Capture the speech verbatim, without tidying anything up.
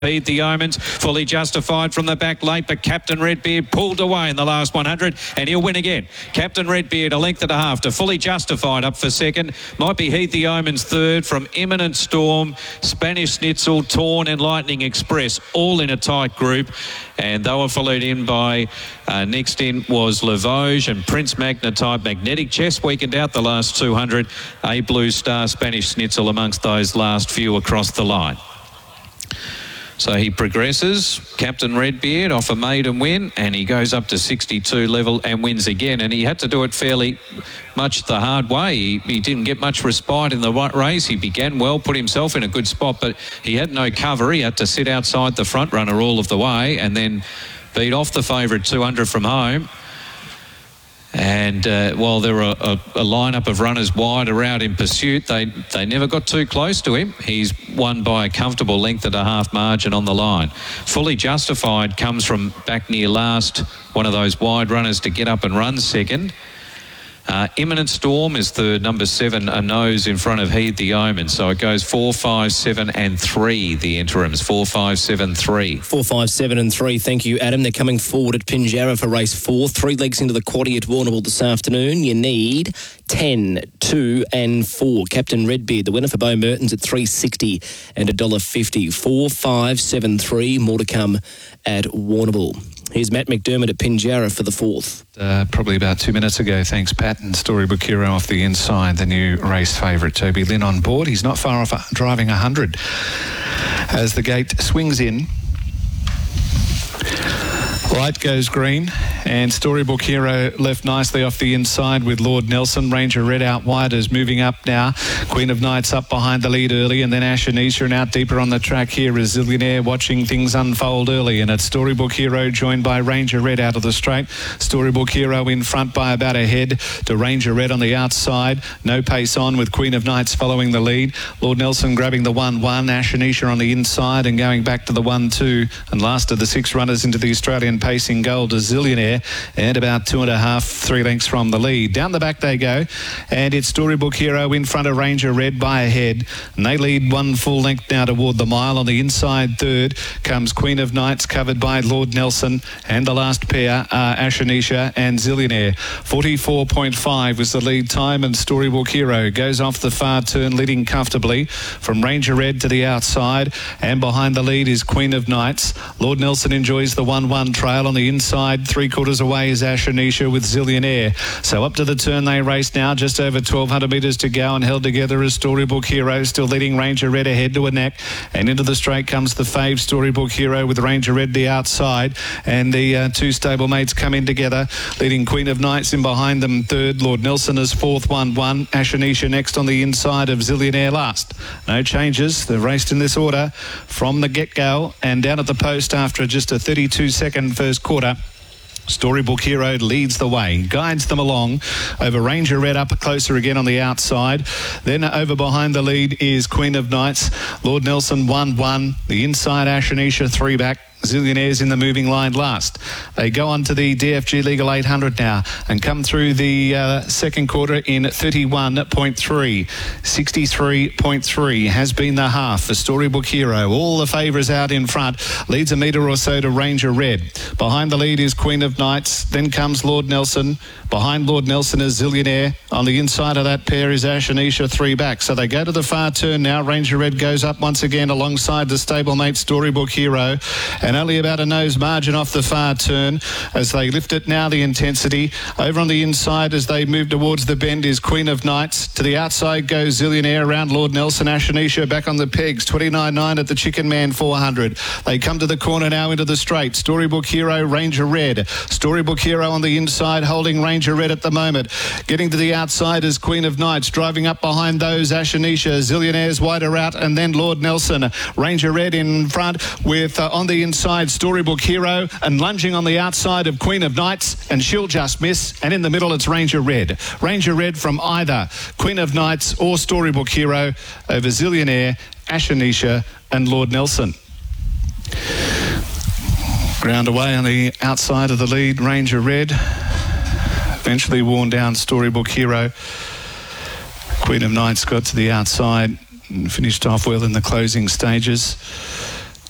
Heed the Omens, fully justified from the back late, but Captain Redbeard pulled away in the last one hundred, and he'll win again. Captain Redbeard, a length and a half to Fully Justified up for second. Might be Heed the Omens third from Imminent Storm, Spanish Schnitzel, Torn and Lightning Express, all in a tight group. And they were followed in by, uh, next in was Le Vosges and Prince Magnetite. Magnetic Chess weakened out the last two hundred. A Blue Star, Spanish Schnitzel amongst those last few across the line. So he progresses, Captain Redbeard off a maiden win, and he goes up to sixty-two level and wins again. And he had to do it fairly much the hard way. He, he didn't get much respite in the race. He began well, put himself in a good spot, but he had no cover. He had to sit outside the front runner all of the way and then beat off the favourite two hundred from home. And uh, while there were a, a, a lineup of runners wider out in pursuit, they they never got too close to him. He's won by a comfortable length and a half margin on the line. Fully Justified comes from back near last, one of those wide runners to get up and run second. Uh, Imminent Storm is third, number seven, a nose in front of Heed the Omen. So it goes four, five, seven and three, the interims. Four, five, seven, three. Four, five, seven and three. Thank you, Adam. They're coming forward at Pinjarra for race four. Three legs into the quaddie at Warrnambool this afternoon. You need ten, two and four. Captain Redbeard, the winner for Bo Mertens at three sixty and one dollar fifty. Four, five, seven, three. More to come at Warrnambool. Here's Matt McDermott at Pinjarra for the fourth. Uh, probably about two minutes ago, thanks, Pat. And Storybook Hero off the inside, the new race favourite, Toby Lynn on board. He's not far off driving one hundred. As the gate swings in, light goes green, and Storybook Hero left nicely off the inside with Lord Nelson. Ranger Red out wide is moving up now. Queen of Nights up behind the lead early, and then Ashanisha, and out deeper on the track here is Zillionaire watching things unfold early. And it's Storybook Hero joined by Ranger Red out of the straight. Storybook Hero in front by about a head to Ranger Red on the outside. No pace on with Queen of Nights following the lead. Lord Nelson grabbing the one one. Ashanisha on the inside and going back to the one two. And last of the six runners into the Australian pacing gold is Zillionaire, and about two and a half, three lengths from the lead. Down the back they go, and it's Storybook Hero in front of Ranger Red by a head, and they lead one full length now toward the mile. On the inside third comes Queen of Nights, covered by Lord Nelson, and the last pair are Ashanisha and Zillionaire. forty-four point five was the lead time, and Storybook Hero goes off the far turn, leading comfortably from Ranger Red to the outside, and behind the lead is Queen of Nights. Lord Nelson enjoys the one one trail. On the inside, three quarters away is Ashanisha with Zillionaire. So up to the turn they race now, just over twelve hundred metres to go, and held together as Storybook Hero, still leading Ranger Red ahead to a neck. And into the straight comes the fave Storybook Hero with Ranger Red the outside, and the uh, two stablemates come in together, leading Queen of Nights in behind them third. Lord Nelson is fourth, one one. Ashanisha next on the inside of Zillionaire last. No changes. They've raced in this order from the get-go, and down at the post after just a thirty-two second first quarter, Storybook Hero leads the way, guides them along over Ranger Red up closer again on the outside. Then over behind the lead is Queen of Nights. Lord Nelson one one. The inside Ashanisha three back. Zillionaire's in the moving line last. They go on to the D F G Legal eight hundred now and come through the uh, second quarter in thirty-one point three. sixty-three point three has been the half for Storybook Hero. All the favours out in front. Leads a metre or so to Ranger Red. Behind the lead is Queen of Nights. Then comes Lord Nelson. Behind Lord Nelson is Zillionaire. On the inside of that pair is Ashanisha three back. So they go to the far turn now. Ranger Red goes up once again alongside the stablemate Storybook Hero. And only about a nose margin off the far turn as they lift it now, the intensity. Over on the inside as they move towards the bend is Queen of Nights. To the outside goes Zillionaire around Lord Nelson. Ashanisha back on the pegs. twenty-nine nine at the Chicken Man four hundred. They come to the corner now into the straight. Storybook Hero, Ranger Red. Storybook Hero on the inside holding Ranger Red at the moment. Getting to the outside is Queen of Nights. Driving up behind those Ashanisha. Zillionaire's wider out, and then Lord Nelson. Ranger Red in front with uh, on the inside Storybook Hero, and lunging on the outside of Queen of Nights, and she'll just miss. And in the middle it's Ranger Red. Ranger Red from either Queen of Nights or Storybook Hero over Zillionaire, Ashanisha and Lord Nelson. Ground away on the outside of the lead, Ranger Red. Eventually worn down Storybook Hero. Queen of Nights got to the outside and finished off well in the closing stages.